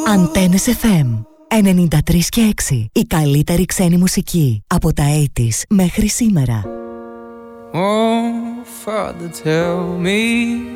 Αντένες FM 93 και 6. Η καλύτερη ξένη μουσική από τα 80's μέχρι σήμερα. Oh, Father, tell me